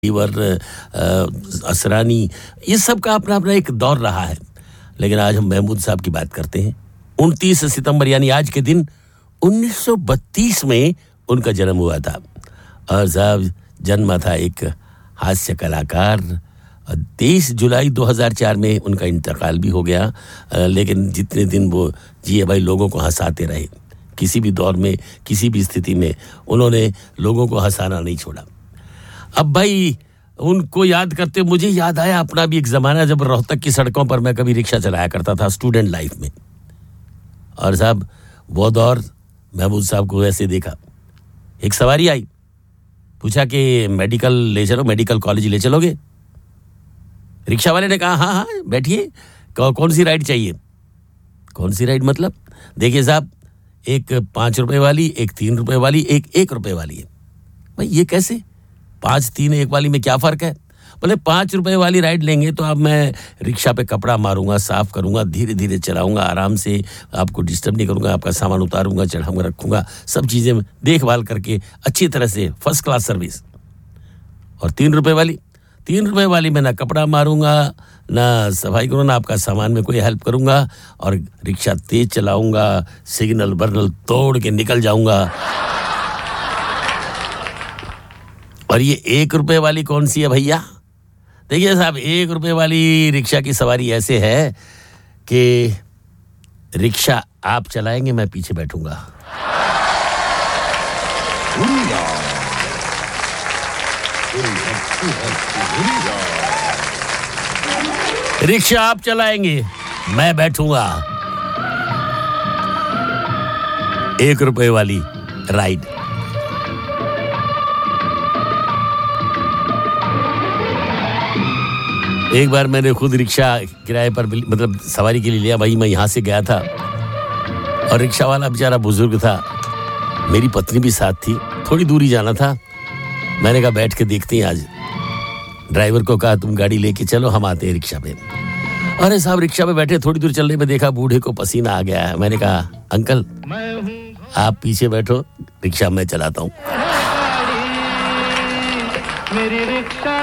Liver Asrani, ये सब का अपना अपना एक दौर रहा है। लेकिन आज हम महमूद साहब की बात करते हैं। 29 सितंबर यानी आज के दिन 1932 में उनका जन्म हुआ था। और साहब जन्मा था एक हास्य कलाकार। 23 जुलाई 2004 में उनका इंतकाल भी हो गया। लेकिन जितने दिन वो जिए भाई, लोगों को हंसाते रहे। किसी भी दौर में, किसी भी स्थिति में उन्होंने लोगों को हंसाना नहीं छोड़ा। अब भाई उनको याद करते मुझे याद आया अपना भी एक ज़माना जब रोहतक की सड़कों पर मैं कभी रिक्शा चलाया करता था स्टूडेंट लाइफ में। और साहब वो दौर महमूद साहब को ऐसे देखा, एक सवारी आई, पूछा कि मेडिकल ले चलो, मेडिकल कॉलेज ले चलोगे? रिक्शा वाले ने कहा हाँ हाँ बैठिए, कौन सी राइड चाहिए? कौन सी राइड मतलब? देखिए साहब, एक 5 रुपए वाली, एक 3 रुपए वाली, एक 1 रुपए वाली है। भाई ये कैसे? 5, 3, 1 वाली में क्या फ़र्क है? बोले 5 रुपए वाली राइड लेंगे तो अब मैं रिक्शा पे कपड़ा मारूंगा, साफ़ करूंगा, धीरे धीरे चलाऊंगा, आराम से, आपको डिस्टर्ब नहीं करूंगा, आपका सामान उतारूंगा, चढ़ाऊंगा, रखूंगा, सब चीज़ें देखभाल करके अच्छी तरह से फर्स्ट क्लास सर्विस। और 3 रुपए वाली में ना कपड़ा मारूंगा, ना सफाई करूँगा, ना आपका सामान में कोई हेल्प करूंगा, और रिक्शा तेज चलाऊंगा, सिग्नल बर्नल तोड़ के निकल जाऊंगा। और ये 1 रुपए वाली कौन सी है भैया? देखिए साहब, 1 रुपए वाली रिक्शा की सवारी ऐसे है कि रिक्शा आप चलाएंगे, मैं पीछे बैठूंगा। रिक्शा आप चलाएंगे, मैं बैठूंगा। 1 रुपए वाली राइड। एक बार मैंने खुद रिक्शा किराए पर मतलब सवारी के लिए लिया। भाई मैं यहाँ से गया था और रिक्शा वाला बेचारा बुजुर्ग था, मेरी पत्नी भी साथ थी, थोड़ी दूरी जाना था। मैंने कहा बैठ के देखते हैं आज। ड्राइवर को कहा तुम गाड़ी लेके चलो, हम आते हैं रिक्शा पे। अरे साहब रिक्शा पे बैठे, थोड़ी दूर चलने में देखा बूढ़े को पसीना आ गया है। मैंने कहा अंकल आप पीछे बैठो, रिक्शा मैं चलाता हूँ।